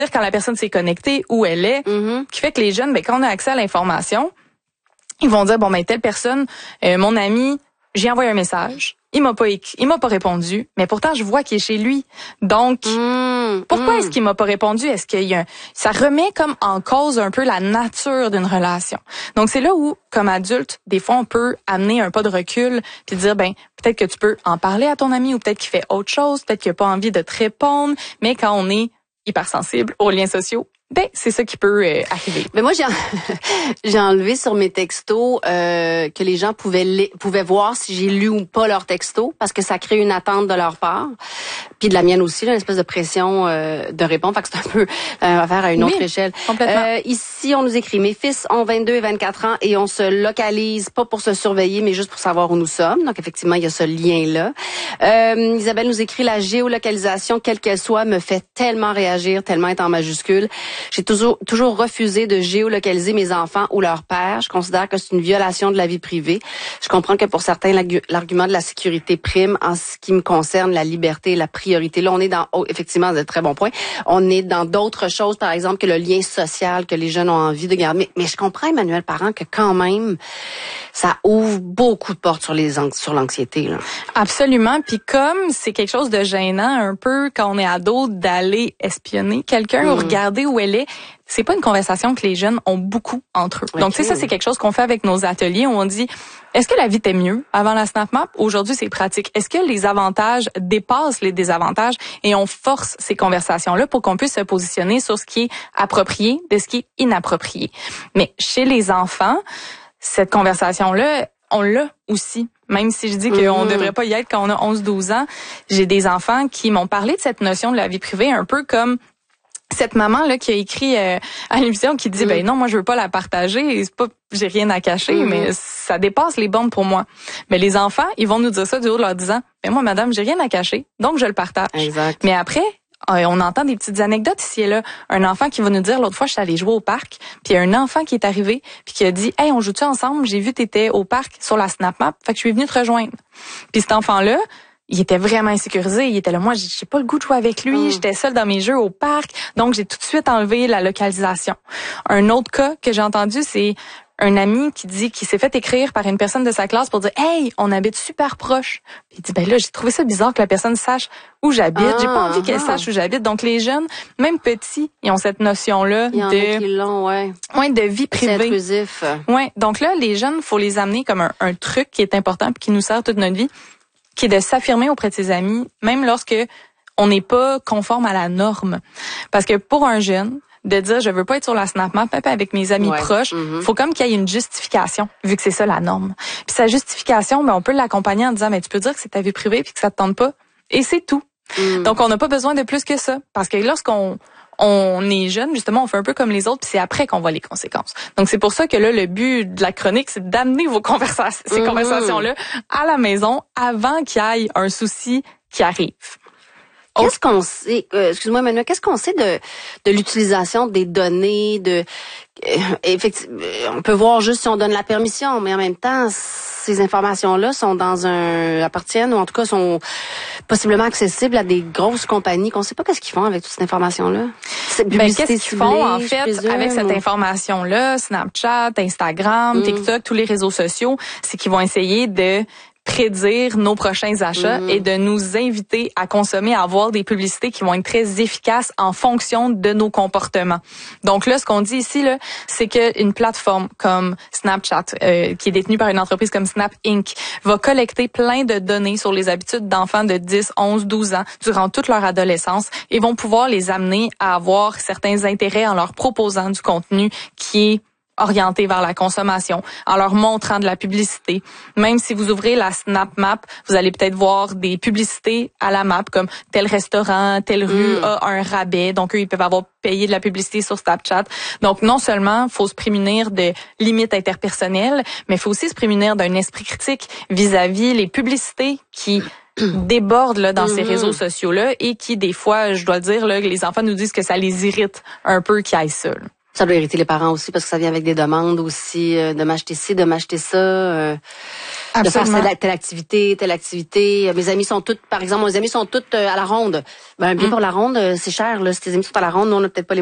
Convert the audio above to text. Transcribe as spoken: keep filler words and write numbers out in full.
quand la personne s'est connectée, où elle est, mm-hmm. qui fait que les jeunes, ben, quand on a accès à l'information, ils vont dire, bon, ben, telle personne, euh, mon ami, j'ai envoyé un message, il m'a pas écrit, il m'a pas répondu, mais pourtant, je vois qu'il est chez lui. Donc, mmh, pourquoi mmh. est-ce qu'il m'a pas répondu? Est-ce qu'il y a un... Ça remet comme en cause un peu la nature d'une relation. Donc, c'est là où, comme adulte, des fois, on peut amener un pas de recul puis dire, ben, peut-être que tu peux en parler à ton ami ou peut-être qu'il fait autre chose, peut-être qu'il a pas envie de te répondre, mais quand on est hypersensible aux liens sociaux, ben c'est ça qui peut euh, arriver. Mais moi j'ai j'ai enlevé sur mes textos euh, que les gens pouvaient li- pouvaient voir si j'ai lu ou pas leurs textos parce que ça crée une attente de leur part, puis de la mienne aussi, là, une espèce de pression euh, de répondre. Fait que c'est un peu euh, affaire à une autre oui, échelle. Complètement. Euh, ici on nous écrit mes fils ont vingt-deux et vingt-quatre ans et on se localise pas pour se surveiller mais juste pour savoir où nous sommes. Donc effectivement il y a ce lien là. Euh, Isabelle nous écrit la géolocalisation quelle qu'elle soit me fait tellement réagir, tellement être en majuscule. J'ai toujours toujours refusé de géolocaliser mes enfants ou leur père. Je considère que c'est une violation de la vie privée. Je comprends que pour certains, l'argument de la sécurité prime. En ce qui me concerne, la liberté, la priorité. Là, on est dans, oh, effectivement, de très bons points. On est dans d'autres choses, par exemple, que le lien social que les jeunes ont envie de garder. Mais, mais je comprends, Emmanuel Parent, que quand même, ça ouvre beaucoup de portes sur les sur l'anxiété, là. Absolument. Puis comme c'est quelque chose de gênant un peu quand on est ado d'aller espionner quelqu'un mmh. ou regarder où elle est, c'est pas une conversation que les jeunes ont beaucoup entre eux. Okay. Donc, tu sais, ça, c'est quelque chose qu'on fait avec nos ateliers où on dit, est-ce que la vie était mieux avant la SnapMap? Aujourd'hui, c'est pratique. Est-ce que les avantages dépassent les désavantages? Et on force ces conversations-là pour qu'on puisse se positionner sur ce qui est approprié de ce qui est inapproprié. Mais chez les enfants, cette conversation-là, on l'a aussi. Même si je dis qu'on ne mmh. devrait pas y être quand on a onze douze ans, j'ai des enfants qui m'ont parlé de cette notion de la vie privée un peu comme cette maman là qui a écrit euh, à l'émission qui dit mmh. ben non, moi je veux pas la partager, c'est pas j'ai rien à cacher, mmh. mais ça dépasse les bornes pour moi. Mais les enfants, ils vont nous dire ça du haut de leur disant ben moi madame, j'ai rien à cacher, donc je le partage. Exact. Mais après on entend des petites anecdotes ici et là. Un enfant qui va nous dire, l'autre fois, je suis allée jouer au parc, puis il y a un enfant qui est arrivé, puis qui a dit, hey, on joue-tu ensemble? J'ai vu t'étais au parc sur la SnapMap, fait que je suis venue te rejoindre. Puis cet enfant-là, il était vraiment insécurisé. Il était là, moi, j'ai pas le goût de jouer avec lui. Mm. J'étais seule dans mes jeux au parc, donc j'ai tout de suite enlevé la localisation. Un autre cas que j'ai entendu, c'est un ami qui dit qu'il s'est fait écrire par une personne de sa classe pour dire « Hey, on habite super proche. » Il dit « Ben là, j'ai trouvé ça bizarre que la personne sache où j'habite. Ah, j'ai pas envie qu'elle ah. sache où j'habite. » Donc, les jeunes, même petits, ils ont cette notion-là il y en de... a qui l'ont, ouais. Ouais, de vie privée. C'est intrusif. Ouais. Donc là, les jeunes, faut les amener comme un, un truc qui est important puis qui nous sert toute notre vie, qui est de s'affirmer auprès de ses amis, même lorsque on n'est pas conforme à la norme. Parce que pour un jeune, de dire je veux pas être sur la SnapMap avec mes amis ouais. proches, mm-hmm. faut comme qu'il y ait une justification vu que c'est ça la norme. Puis sa justification, ben on peut l'accompagner en disant mais tu peux dire que c'est ta vie privée puis que ça te tente pas et c'est tout. Mm. Donc on n'a pas besoin de plus que ça parce que lorsqu'on on est jeune, justement, on fait un peu comme les autres, puis c'est après qu'on voit les conséquences. Donc c'est pour ça que là le but de la chronique, c'est d'amener vos conversations ces mm-hmm. conversations-là à la maison avant qu'il y ait un souci qui arrive. Qu'est-ce qu'on sait, euh, excuse-moi Emmanuel, qu'est-ce qu'on sait de de l'utilisation des données, de euh, effectivement, on peut voir juste si on donne la permission, mais en même temps, ces informations-là sont dans un appartiennent ou en tout cas sont possiblement accessibles à des grosses compagnies qu'on ne sait pas qu'est-ce qu'ils font avec toute cette information-là. Cette ben, qu'est-ce qu'ils ciblée, font en fait présume, avec cette ou... information-là, Snapchat, Instagram, mm. TikTok, tous les réseaux sociaux, c'est qu'ils vont essayer de prédire nos prochains achats mmh. et de nous inviter à consommer, à avoir des publicités qui vont être très efficaces en fonction de nos comportements. Donc là, ce qu'on dit ici, là, c'est qu'une plateforme comme Snapchat, euh, qui est détenue par une entreprise comme Snap Incorporated, va collecter plein de données sur les habitudes d'enfants de dix, onze, douze ans durant toute leur adolescence et vont pouvoir les amener à avoir certains intérêts en leur proposant du contenu qui est orientés vers la consommation, en leur montrant de la publicité. Même si vous ouvrez la SnapMap, vous allez peut-être voir des publicités à la map, comme tel restaurant, telle rue mm. a un rabais. Donc, eux, ils peuvent avoir payé de la publicité sur Snapchat. Donc, non seulement faut se prémunir de limites interpersonnelles, mais il faut aussi se prémunir d'un esprit critique vis-à-vis les publicités qui débordent là dans mm-hmm. ces réseaux sociaux-là et qui, des fois, je dois le dire, là, les enfants nous disent que ça les irrite un peu qu'ils aillent ça. Là. Ça doit irriter les parents aussi parce que ça vient avec des demandes aussi euh, de m'acheter ci, de m'acheter ça. Euh, de faire telle, telle activité, telle activité. Mes amis sont toutes, par exemple, mes amis sont toutes euh, à la ronde. Ben, bien mmh. pour la ronde, c'est cher, là. Si tes amis sont à la ronde, nous, on n'a peut-être pas les